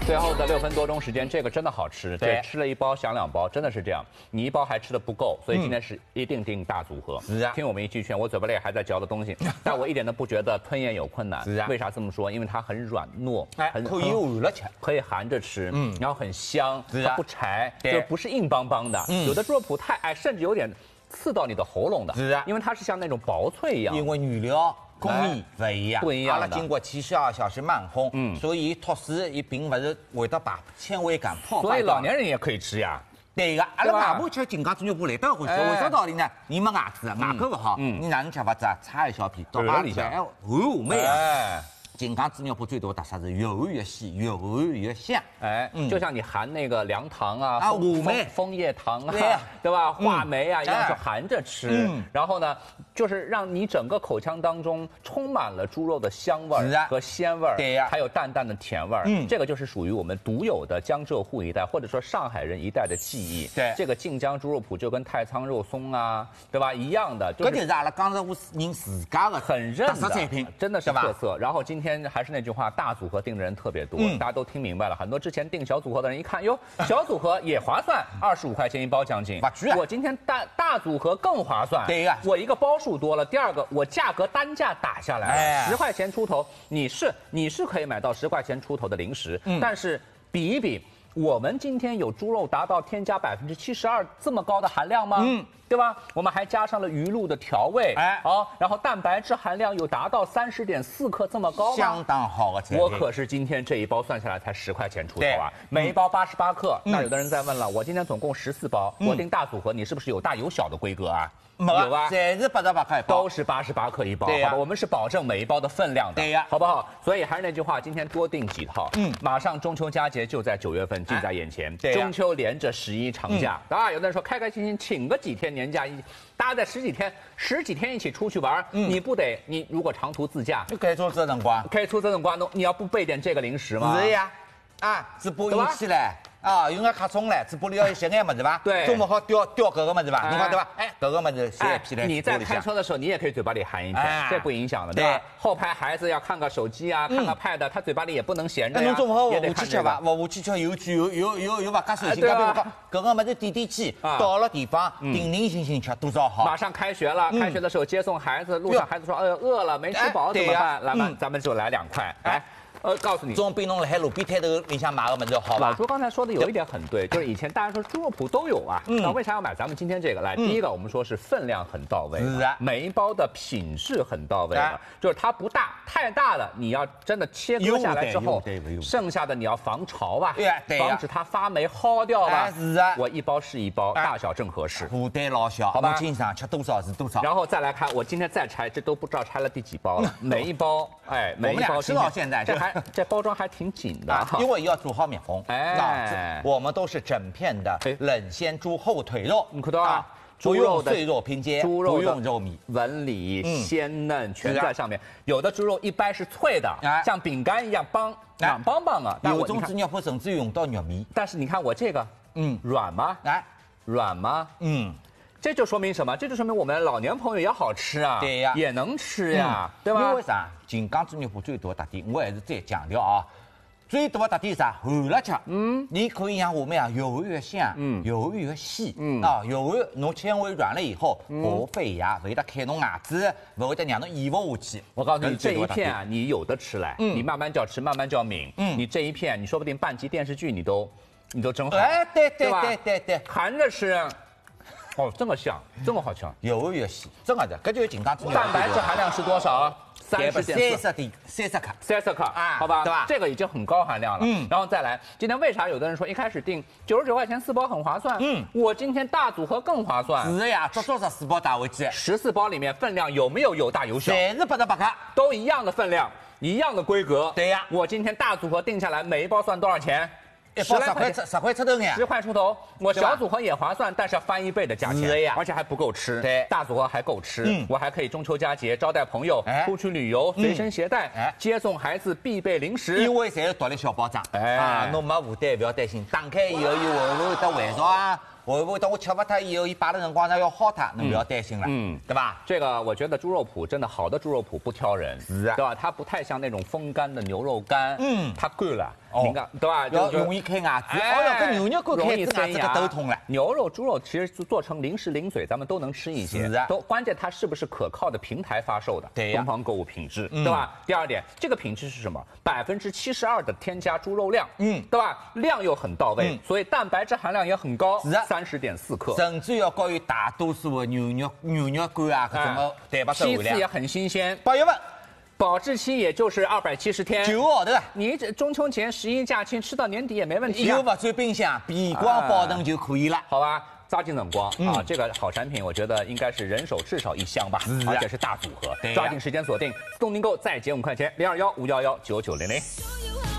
最后的6分多钟时间，这个真的好吃， 对， 吃了一包想2包，真的是这样。你一包还吃的不够，所以今天是一定订大组合。 是啊， 听我们一句劝，我嘴巴里还在嚼的东西，但我一点都不觉得吞咽有困难。 是啊， 为啥这么说？因为它很软糯，很可以含了吃， 可以含着吃，然后很香，它不柴，就不是硬邦邦的。有的猪肉脯太哎，甚至有点刺到你的喉咙的。 是啊， 因为它是像那种薄脆一样。 因为原料。工艺不一样， 不一样。 阿拉经过72小时慢烘，所以脱水一并不是会得把纤维感破坏。 所以老年人也可以吃呀。 对个，阿拉外婆吃金刚猪肉脯来得回事，为啥道理呢？你没牙齿，牙口不好，你哪能吃法子啊？插一小片到牙里向，哎，很美啊。金刚猪肉脯最多特色是越含越细，越含越香。 哎，就像你含那个凉糖啊、枫叶糖啊，对吧？话梅啊，一样是含着吃。然后呢，就是让你整个口腔当中充满了猪肉的香味儿和鲜味儿，对呀，还有淡淡的甜味儿。这个就是属于我们独有的江浙沪一带，或者说上海人一带的记忆。对，这个晋江猪肉脯就跟太仓肉松啊，对吧？一样的。 这就是阿拉江浙沪人自家的很认特色产品， 真的是特色。然后今天还是那句话，大组合订的人特别多，大家都听明白了。很多之前订小组合的人一看，哟，小组合也划算，25块钱一包将近。我今天大组合更划算，对呀，我一个包数多了，第二个我价格单价打下来了，10块钱出头，你是可以买到10块钱出头的零食，但是比一比。我们今天有猪肉达到添加72%这么高的含量吗？对吧？我们还加上了鱼露的调味，然后蛋白质含量有达到30.4克这么高吗？ 相当好的产品。 我可是今天这一包算下来才10块钱出头啊，每一包88克。那有的人在问了，我今天总共14包，我订大组合，你是不是有大有小的规格啊？有啊， 全是88克一包， 都是88克一包，好吧？我们是保证每一包的分量的，对呀，好不好？所以还是那句话，今天多订几套，马上中秋佳节就在9月份近在眼前，中秋连着11长假，有的人说开开心心请个几天年假，大家在十几天一起出去玩，你不得？你如果长途自驾， 就可以出这辰光， 你要不备点这个零食吗？ 是呀，直播引起来。用个卡充来，直播里要有些眼么子吧？对，做不好掉各个么子吧？你看对吧？各个么子谁批来？ 你在开车的时候，你也可以嘴巴里含一片，这不影响的，对吧？后排孩子要看个手机啊，看个 pad， 他嘴巴里也不能闲着呀。 那做不好，我去吃吧，我去吃有把加手机，各个么子点起，到了地方定定心心吃多少好。 马上开学了，开学的时候接送孩子，路上孩子说饿了没吃饱怎么办？来嘛，咱们就来2块，来。告诉你， 总比侬在路边摊头里向买个么子好吧？ 老朱刚才说的有一点很对，就是以前大家说猪肉脯都有啊，那为啥要买咱们今天这个？来，第一个我们说是分量很到位，每一包的品质很到位的，就是它不大，太大了你要真的切割下来之后，剩下的你要防潮吧，防止它发霉薅掉吧。 是啊， 我一包是一包，大小正合适， 负担老小， 好吧？ 经常吃多少是多少。 然后再来看，我今天再拆，这都不知道拆了第几包了，每一包，每一包吃到现在这包装还挺紧的， 因为要做好密封。我们都是整片的冷鲜猪后腿肉， 你看到啊？ 不用碎肉拼接，不用肉米， 纹理鲜嫩全在上面。有的猪肉一掰是脆的，像饼干一样硬邦邦啊。 有种猪肉脯甚至用到玉米。 但是你看我这个，软吗？软吗？这就说明什么？这就说明我们老年朋友也好吃啊，对呀，也能吃呀，对吧？ 因为啥？金刚猪肉脯最多特点，我还是再强调啊，最多的特点是啥？含了吃，你可以让我们越含越香，越含越细，越含侬纤维软了以后，不费牙，不会得开侬牙齿，不会得让侬咽不下去。 我告诉你，这一片啊，你有的吃来，你慢慢叫吃，慢慢叫抿，你这一片，你说不定半集电视剧你都蒸好，对，含着吃。这么香，这么好吃， 越含越细，真的，这就是金刚猪肉。 蛋白质含量是多少 ？30克 ，30克啊，好吧，对吧？这个已经很高含量了。然后再来，今天为啥有的人说一开始订99块钱4包很划算？我今天大组合更划算。 是呀，足足14包打回去 ，14包里面分量有没有大有小？ 全是88克， 都一样的分量，一样的规格。 对呀， 我今天大组合定下来，每一包算多少钱 ？10块出头呀 ，10块出头。我小组合也划算，但是要翻1倍的价钱，而且还不够吃。对，大组合还够吃。我还可以中秋佳节招待朋友，出去旅游随身携带，接送孩子必备零食。 因为侪是独立小包装，侬没负担，不要担心。打开以后有会得玩耍啊， 会不会等我吃不脱以后，伊摆的辰光上要好它，侬不要担心了，对吧？ 这个我觉得猪肉脯真的好的猪肉脯不挑人， 是啊， 对吧？它不太像那种风干的牛肉干，它干了，敏感，对吧？ 要容易开牙齿，哦哟，跟牛肉干开牙齿个头痛了。 牛肉、猪肉其实做成零食零嘴，咱们都能吃一些， 是啊， 都关键它是不是可靠的平台发售的？ 对呀， 东方购物品质，对吧？第二点，这个品质是什么？72%的添加猪肉量，对吧？量又很到位，所以蛋白质含量也很高， 是啊 ，30.4克， 甚至要高于大多数的牛肉干啊，搿种个蛋白质含量。 批次也很新鲜 ，8月份。 保质期也就是270天 ，9个号头。 你这中秋节、11假期吃到年底也没问题又不转冰箱，避光保存就可以了， 好吧？抓紧辰光啊！这个好产品，我觉得应该是人手至少1箱吧，而且是大组合，抓紧时间锁定，自动订购再减5块钱，021-511-9900。